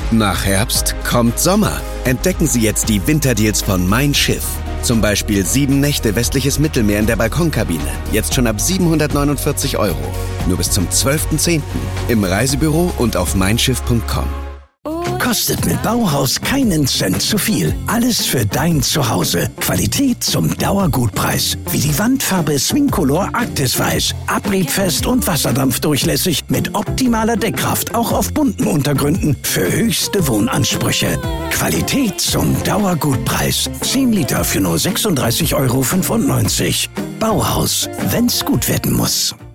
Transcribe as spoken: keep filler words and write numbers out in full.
Nach Herbst kommt Sommer. Entdecken Sie jetzt die Winterdeals von Mein Schiff. Zum Beispiel sieben Nächte westliches Mittelmeer in der Balkonkabine. Jetzt schon ab siebenhundertneunundvierzig Euro. Nur bis zum zwölften zehnten Im Reisebüro und auf mein schiff punkt com. Kostet mit Bauhaus keinen Cent zu viel. Alles für dein Zuhause. Qualität zum Dauergutpreis. Wie die Wandfarbe Swingcolor Arktis Weiß. Abriebfest und wasserdampfdurchlässig mit optimaler Deckkraft. Auch auf bunten Untergründen für höchste Wohnansprüche. Qualität zum Dauergutpreis. zehn Liter für nur sechsunddreißig Euro fünfundneunzig. Bauhaus. Wenn's gut werden muss.